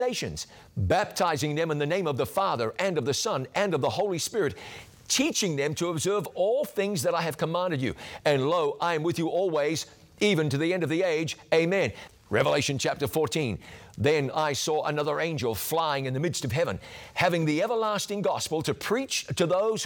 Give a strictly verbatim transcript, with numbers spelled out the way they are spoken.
nations, baptizing them in the name of the Father and of the Son and of the Holy Spirit, teaching them to observe all things that I have commanded you. And lo, I am with you always, even to the end of the age. Amen. Revelation chapter fourteen. Then I saw another angel flying in the midst of heaven, having the everlasting gospel to preach to those